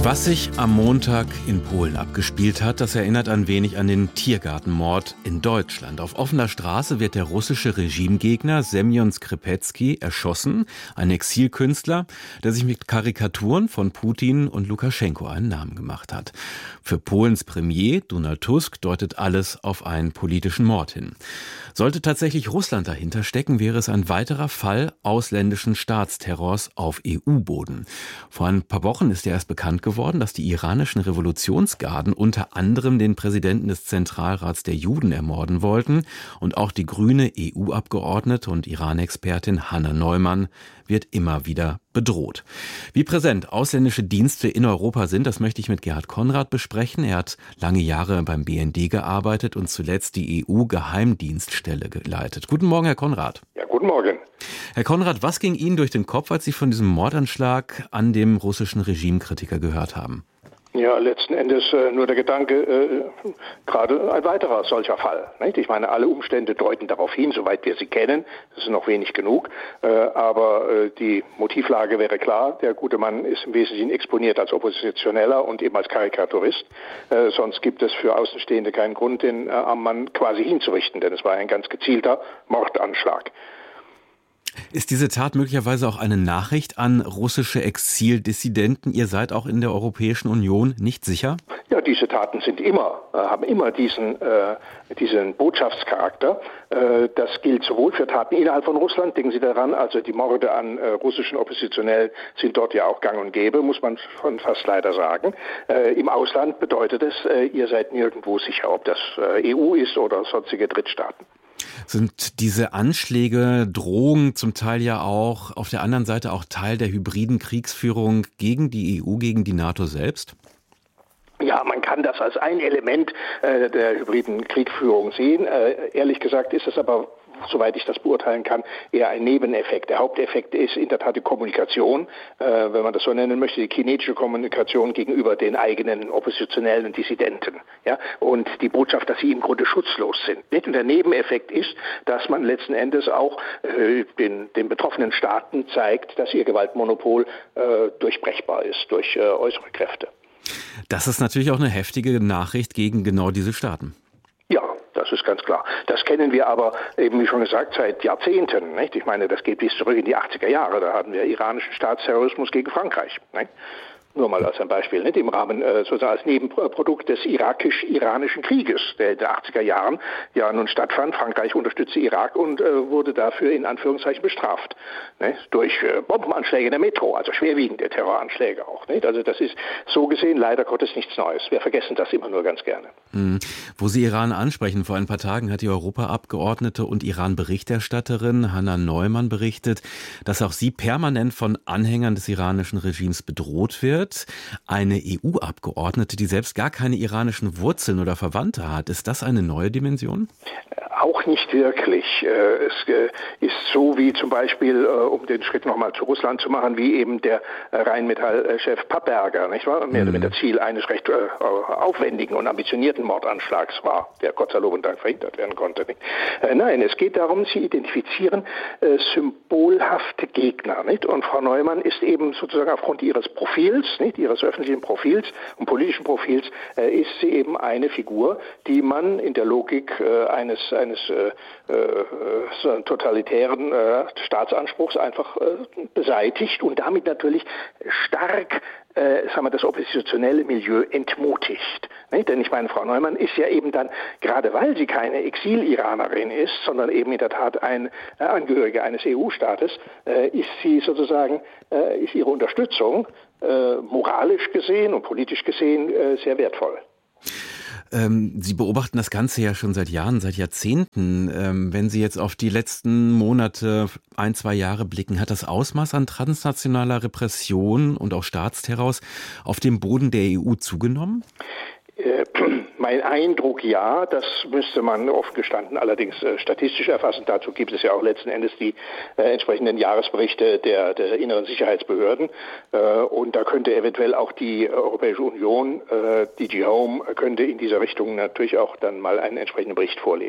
Was sich am Montag in Polen abgespielt hat, das erinnert ein wenig an den Tiergartenmord in Deutschland. Auf offener Straße wird der russische Regimegegner Semjon Skripecki erschossen, ein Exilkünstler, der sich mit Karikaturen von Putin und Lukaschenko einen Namen gemacht hat. Für Polens Premier Donald Tusk deutet alles auf einen politischen Mord hin. Sollte tatsächlich Russland dahinter stecken, wäre es ein weiterer Fall ausländischen Staatsterrors auf EU-Boden. Vor ein paar Wochen ist ja erst bekannt geworden, dass die iranischen Revolutionsgarden unter anderem den Präsidenten des Zentralrats der Juden ermorden wollten. Und auch die grüne EU-Abgeordnete und Iran-Expertin Hanna Neumann wird immer wieder bedroht. Wie präsent ausländische Dienste in Europa sind, das möchte ich mit Gerhard Konrad besprechen. Er hat lange Jahre beim BND gearbeitet und zuletzt die EU-Geheimdienststelle geleitet. Guten Morgen, Herr Konrad. Ja, guten Morgen. Herr Konrad, was ging Ihnen durch den Kopf, als Sie von diesem Mordanschlag an dem russischen Regimekritiker gehört haben? Ja, letzten Endes nur der Gedanke, gerade ein weiterer solcher Fall. Nicht? Ich meine, alle Umstände deuten darauf hin, soweit wir sie kennen. Das ist noch wenig genug. Aber die Motivlage wäre klar. Der gute Mann ist im Wesentlichen exponiert als Oppositioneller und eben als Karikaturist. Sonst gibt es für Außenstehende keinen Grund, den armen Mann quasi hinzurichten. Denn es war ein ganz gezielter Mordanschlag. Ist diese Tat möglicherweise auch eine Nachricht an russische Exildissidenten? Ihr seid auch in der Europäischen Union nicht sicher? Ja, diese Taten haben immer diesen Botschaftscharakter. Das gilt sowohl für Taten innerhalb von Russland, denken Sie daran, also die Morde an russischen Oppositionellen sind dort ja auch gang und gäbe, muss man schon fast leider sagen. Im Ausland bedeutet es, ihr seid nirgendwo sicher, ob das EU ist oder sonstige Drittstaaten. Sind diese Anschläge, Drohungen zum Teil ja auch auf der anderen Seite auch Teil der hybriden Kriegsführung gegen die EU, gegen die NATO selbst? Ja, man kann das als ein Element der hybriden Kriegsführung sehen. Ehrlich gesagt ist es aber, soweit ich das beurteilen kann, eher ein Nebeneffekt. Der Haupteffekt ist in der Tat die Kommunikation, wenn man das so nennen möchte, die kinetische Kommunikation gegenüber den eigenen Oppositionellen und Dissidenten. Ja? Und die Botschaft, dass sie im Grunde schutzlos sind. Nicht? Und der Nebeneffekt ist, dass man letzten Endes auch den betroffenen Staaten zeigt, dass ihr Gewaltmonopol durchbrechbar ist durch äußere Kräfte. Das ist natürlich auch eine heftige Nachricht gegen genau diese Staaten. Ja, das ist ganz klar. Das kennen wir aber eben, wie schon gesagt, seit Jahrzehnten. Nicht? Ich meine, das geht bis zurück in die 80er Jahre. Da hatten wir iranischen Staatsterrorismus gegen Frankreich. Nicht? Nur mal als ein Beispiel, nicht? Im Rahmen sozusagen als Nebenprodukt des irakisch-iranischen Krieges, der in den 80er Jahren ja nun stattfand. Frankreich unterstützte Irak und wurde dafür in Anführungszeichen bestraft. Nicht? Durch Bombenanschläge in der Metro, also schwerwiegende Terroranschläge auch. Nicht? Also das ist so gesehen leider Gottes nichts Neues. Wir vergessen das immer nur ganz gerne. Wo Sie Iran ansprechen, vor ein paar Tagen hat die Europaabgeordnete und Iran-Berichterstatterin Hanna Neumann berichtet, dass auch sie permanent von Anhängern des iranischen Regimes bedroht wird. Eine EU-Abgeordnete, die selbst gar keine iranischen Wurzeln oder Verwandte hat. Ist das eine neue Dimension? Auch nicht wirklich. Es ist so wie zum Beispiel, um den Schritt nochmal zu Russland zu machen, wie eben der Rheinmetall-Chef Papperger, nicht wahr? Mehr oder weniger Ziel eines recht aufwendigen und ambitionierten Mordanschlags war, der Gott sei Lob und Dank verhindert werden konnte. Nicht? Nein, es geht darum, sie identifizieren symbolhafte Gegner. Nicht? Und Frau Neumann ist eben sozusagen aufgrund ihres Profils, nicht, ihres öffentlichen Profils und politischen Profils, ist sie eben eine Figur, die man in der Logik eines totalitären Staatsanspruchs einfach beseitigt und damit natürlich stark das oppositionelle Milieu entmutigt. Nicht? Denn ich meine, Frau Neumann ist ja eben dann, gerade weil sie keine Exil-Iranerin ist, sondern eben in der Tat ein Angehörige eines EU-Staates, ist sie sozusagen, ist ihre Unterstützung moralisch gesehen und politisch gesehen sehr wertvoll. Sie beobachten das Ganze ja schon seit Jahren, seit Jahrzehnten. Wenn Sie jetzt auf die letzten Monate, 1-2 Jahre blicken, hat das Ausmaß an transnationaler Repression und auch Staatsterrors auf dem Boden der EU zugenommen? Mein Eindruck ja, das müsste man offen gestanden allerdings statistisch erfassen. Dazu gibt es ja auch letzten Endes die entsprechenden Jahresberichte der inneren Sicherheitsbehörden. Und da könnte eventuell auch die Europäische Union, DG Home, könnte in dieser Richtung natürlich auch dann mal einen entsprechenden Bericht vorlegen.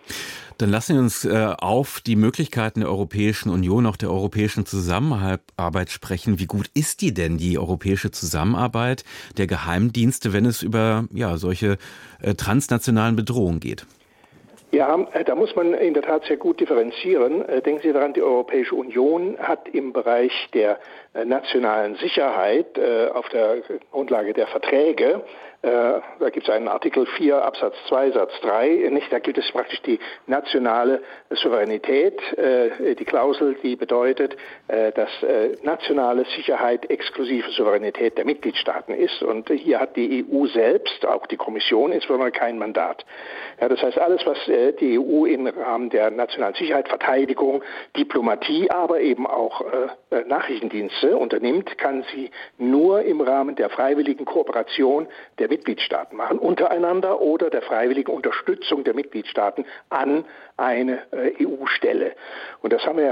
Dann lassen Sie uns auf die Möglichkeiten der Europäischen Union, auch der europäischen Zusammenarbeit sprechen. Wie gut ist die europäische Zusammenarbeit der Geheimdienste, wenn es über solche transnationalen Bedrohungen geht? Ja, da muss man in der Tat sehr gut differenzieren. Denken Sie daran, die Europäische Union hat im Bereich der nationalen Sicherheit auf der Grundlage der Verträge, da gibt es einen Artikel 4 Absatz 2 Satz 3, nicht? Da gilt es praktisch die nationale Souveränität, die Klausel, die bedeutet, dass nationale Sicherheit exklusive Souveränität der Mitgliedstaaten ist. Und hier hat die EU selbst, auch die Kommission insbesondere, kein Mandat. Ja, das heißt, alles, was die EU im Rahmen der nationalen Sicherheit, Verteidigung, Diplomatie, aber eben auch Nachrichtendienste unternimmt, kann sie nur im Rahmen der freiwilligen Kooperation der Mitgliedstaaten machen, untereinander oder der freiwilligen Unterstützung der Mitgliedstaaten an eine EU-Stelle. Und das haben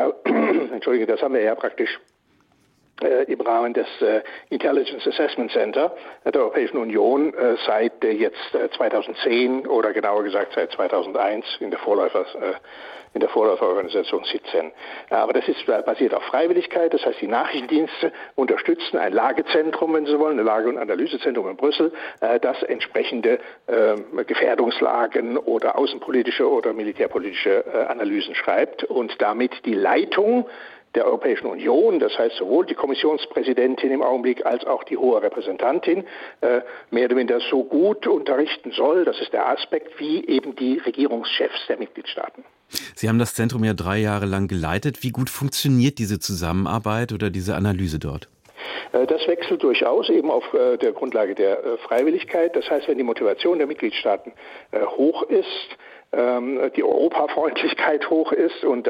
wir ja praktisch im Rahmen des Intelligence Assessment Center der Europäischen Union seit jetzt 2010 oder genauer gesagt seit 2001 in der Vorläuferorganisation 17. Aber das ist basiert auf Freiwilligkeit, das heißt, die Nachrichtendienste unterstützen ein Lagezentrum, wenn Sie wollen, ein Lage- und Analysezentrum in Brüssel, das entsprechende Gefährdungslagen oder außenpolitische oder militärpolitische Analysen schreibt und damit die Leitung der Europäischen Union, das heißt sowohl die Kommissionspräsidentin im Augenblick als auch die hohe Repräsentantin, mehr oder weniger so gut unterrichten soll, das ist der Aspekt, wie eben die Regierungschefs der Mitgliedstaaten. Sie haben das Zentrum ja 3 Jahre lang geleitet. Wie gut funktioniert diese Zusammenarbeit oder diese Analyse dort? Das wechselt durchaus eben auf der Grundlage der Freiwilligkeit. Das heißt, wenn die Motivation der Mitgliedstaaten hoch ist, die Europafreundlichkeit hoch ist und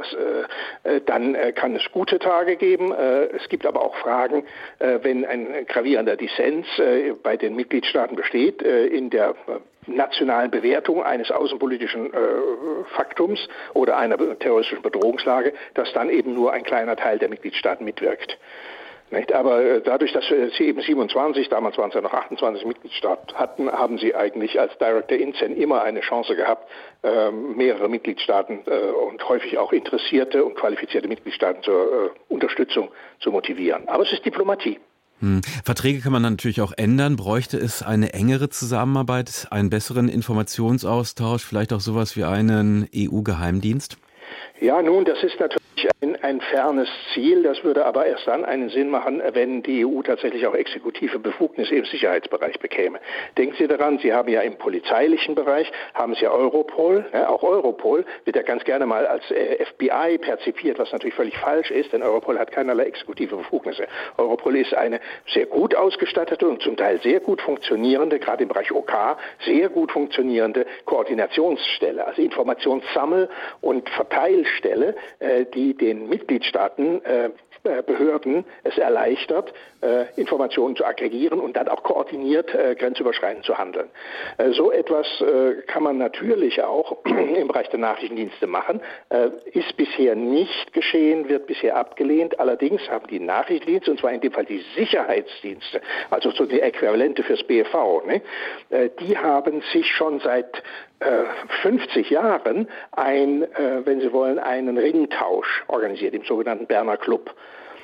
dann kann es gute Tage geben. Es gibt aber auch Fragen, wenn ein gravierender Dissens bei den Mitgliedstaaten besteht in der nationalen Bewertung eines außenpolitischen Faktums oder einer terroristischen Bedrohungslage, dass dann eben nur ein kleiner Teil der Mitgliedstaaten mitwirkt. Nicht? Aber dadurch, dass sie eben 27, damals waren es ja noch 28 Mitgliedstaaten hatten, haben sie eigentlich als Director INCEN immer eine Chance gehabt, mehrere Mitgliedstaaten und häufig auch interessierte und qualifizierte Mitgliedstaaten zur Unterstützung zu motivieren. Aber es ist Diplomatie. Verträge kann man natürlich auch ändern. Bräuchte es eine engere Zusammenarbeit, einen besseren Informationsaustausch, vielleicht auch sowas wie einen EU-Geheimdienst? Ja, nun, das ist natürlich ein fernes Ziel. Das würde aber erst dann einen Sinn machen, wenn die EU tatsächlich auch exekutive Befugnisse im Sicherheitsbereich bekäme. Denken Sie daran, Sie haben ja im polizeilichen Bereich, haben Sie ja Europol. Ja, auch Europol wird ja ganz gerne mal als FBI perzipiert, was natürlich völlig falsch ist, denn Europol hat keinerlei exekutive Befugnisse. Europol ist eine sehr gut ausgestattete und zum Teil sehr gut funktionierende, gerade im Bereich OK, sehr gut funktionierende Koordinationsstelle, also Informationssammel- und Verteilstelle, die den Mitgliedstaaten Behörden es erleichtert, Informationen zu aggregieren und dann auch koordiniert grenzüberschreitend zu handeln. So etwas kann man natürlich auch im Bereich der Nachrichtendienste machen, ist bisher nicht geschehen, wird bisher abgelehnt. Allerdings haben die Nachrichtendienste, und zwar in dem Fall die Sicherheitsdienste, also so die Äquivalente fürs BFV, ne, die haben sich schon seit 50 Jahren wenn Sie wollen, einen Ringtausch organisiert, im sogenannten Berner Club.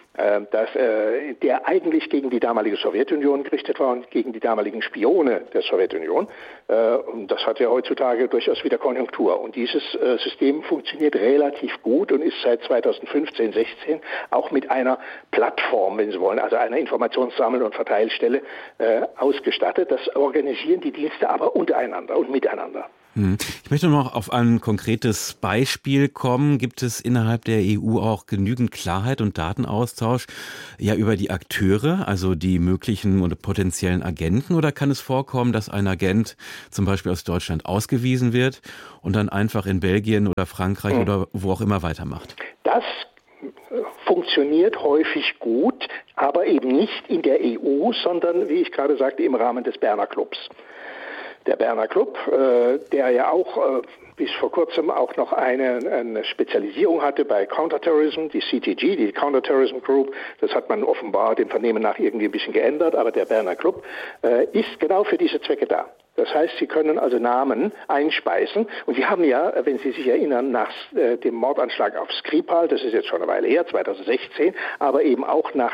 Der eigentlich gegen die damalige Sowjetunion gerichtet war und gegen die damaligen Spione der Sowjetunion. Und das hat ja heutzutage durchaus wieder Konjunktur. Und dieses System funktioniert relativ gut und ist seit 2015, 16 auch mit einer Plattform, wenn Sie wollen, also einer Informationssammel- und Verteilstelle ausgestattet. Das organisieren die Dienste aber untereinander und miteinander. Ich möchte noch auf ein konkretes Beispiel kommen. Gibt es innerhalb der EU auch genügend Klarheit und Datenaustausch über die Akteure, also die möglichen oder potenziellen Agenten? Oder kann es vorkommen, dass ein Agent zum Beispiel aus Deutschland ausgewiesen wird und dann einfach in Belgien oder Frankreich oder wo auch immer weitermacht? Das funktioniert häufig gut, aber eben nicht in der EU, sondern, wie ich gerade sagte, im Rahmen des Berner Clubs. Der Berner Club, der ja auch bis vor kurzem auch noch eine Spezialisierung hatte bei Counterterrorism, die CTG, die Counterterrorism Group, das hat man offenbar dem Vernehmen nach irgendwie ein bisschen geändert, aber der Berner Club ist genau für diese Zwecke da. Das heißt, Sie können also Namen einspeisen. Und Sie haben ja, wenn Sie sich erinnern, nach dem Mordanschlag auf Skripal, das ist jetzt schon eine Weile her, 2016, aber eben auch nach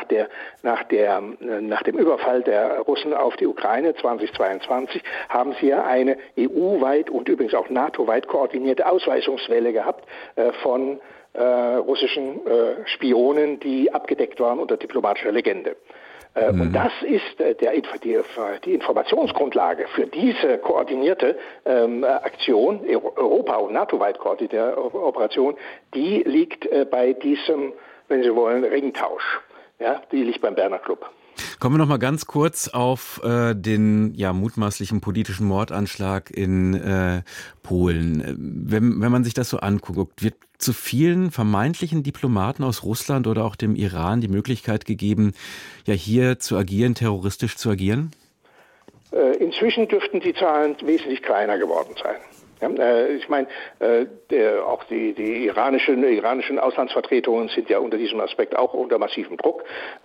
dem Überfall der Russen auf die Ukraine 2022, haben Sie ja eine EU-weit und übrigens auch NATO-weit koordinierte Ausweisungswelle gehabt von russischen Spionen, die abgedeckt waren unter diplomatischer Legende. Und das ist die Informationsgrundlage für diese koordinierte Aktion, Europa- und NATO-weit koordinierte Operation, die liegt bei diesem, wenn Sie wollen, Ringtausch. Ja, die liegt beim Berner Club. Kommen wir noch mal ganz kurz auf den mutmaßlichen politischen Mordanschlag in Polen. Wenn man sich das so anguckt, wird zu vielen vermeintlichen Diplomaten aus Russland oder auch dem Iran die Möglichkeit gegeben, hier zu agieren, terroristisch zu agieren? Inzwischen dürften die Zahlen wesentlich kleiner geworden sein. Ja, ich meine, auch die iranischen Auslandsvertretungen sind ja unter diesem Aspekt auch unter massivem Druck.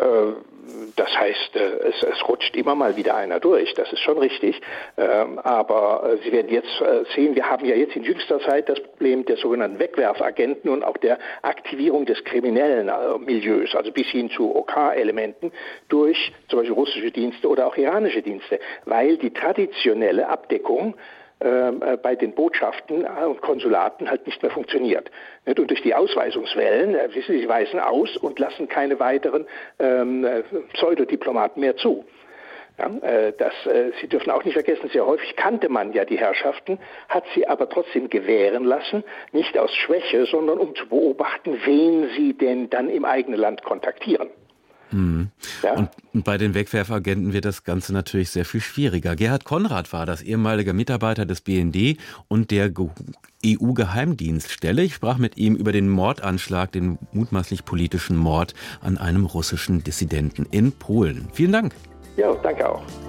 Das heißt, es rutscht immer mal wieder einer durch, das ist schon richtig. Aber Sie werden jetzt sehen, wir haben ja jetzt in jüngster Zeit das Problem der sogenannten Wegwerfagenten und auch der Aktivierung des kriminellen Milieus, also bis hin zu OK-Elementen durch zum Beispiel russische Dienste oder auch iranische Dienste, weil die traditionelle Abdeckung bei den Botschaften und Konsulaten halt nicht mehr funktioniert. Und durch die Ausweisungswellen, wissen Sie, sie weisen aus und lassen keine weiteren Pseudodiplomaten mehr zu. Ja, Sie dürfen auch nicht vergessen, sehr häufig kannte man ja die Herrschaften, hat sie aber trotzdem gewähren lassen, nicht aus Schwäche, sondern um zu beobachten, wen sie denn dann im eigenen Land kontaktieren. Ja? Und bei den Wegwerfagenten wird das Ganze natürlich sehr viel schwieriger. Gerhard Konrad war das, ehemaliger Mitarbeiter des BND und der EU-Geheimdienststelle. Ich sprach mit ihm über den Mordanschlag, den mutmaßlich politischen Mord an einem russischen Dissidenten in Polen. Vielen Dank. Ja, danke auch.